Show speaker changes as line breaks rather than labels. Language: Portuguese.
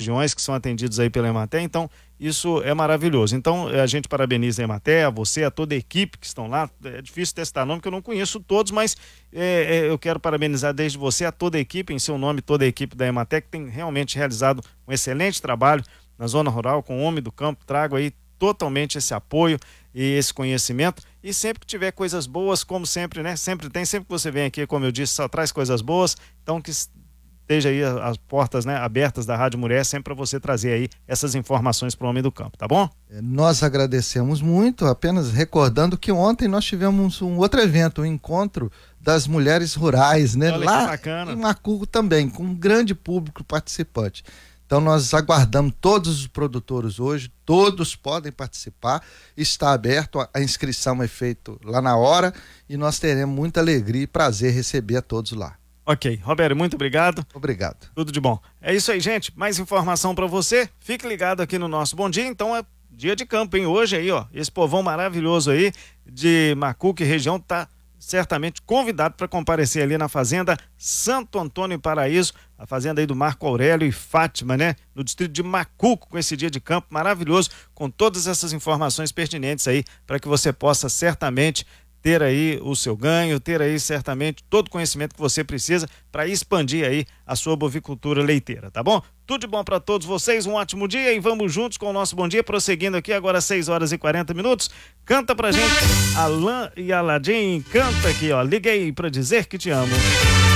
regiões que são atendidos aí pela Emater, então isso é maravilhoso. Então a gente parabeniza a Emater, a você, a toda a equipe que estão lá. É difícil testar nome, que eu não conheço todos, mas eu quero parabenizar desde você a toda a equipe, em seu nome, toda a equipe da Emater, que tem realmente realizado um excelente trabalho na zona rural, com o homem do campo. Trago aí totalmente esse apoio e esse conhecimento, e sempre que tiver coisas boas, como sempre, né? Sempre que você vem aqui, como eu disse, só traz coisas boas, então que esteja aí as portas, né, abertas da Rádio Mulher, sempre para você trazer aí essas informações para o homem do campo, tá bom?
Nós agradecemos muito, apenas recordando que ontem nós tivemos um outro evento, um encontro das mulheres rurais, né?
Olha,
lá
que bacana.
em Macuco também, com um grande público participante. Então nós aguardamos todos os produtores hoje, todos podem participar, está aberto, a inscrição é feita lá na hora e nós teremos muita alegria e prazer receber a todos lá.
Ok, Roberto, muito obrigado.
Obrigado.
Tudo de bom. É isso aí, gente, mais informação para você, fique ligado aqui no nosso Bom Dia. Então é dia de campo, hein? Hoje aí, ó, esse povão maravilhoso aí de Macuco e região tá certamente convidado para comparecer ali na fazenda Santo Antônio em Paraíso, a fazenda aí do Marco Aurélio e Fátima, né? No distrito de Macuco, com esse dia de campo maravilhoso, com todas essas informações pertinentes aí, para que você possa certamente ter aí o seu ganho, ter aí certamente todo o conhecimento que você precisa para expandir aí a sua bovicultura leiteira, tá bom? Tudo de bom para todos vocês, um ótimo dia e vamos juntos com o nosso Bom Dia, prosseguindo aqui agora 6h40. Canta pra gente, Alain e Aladim, canta aqui, ó, liguei pra dizer que te amo.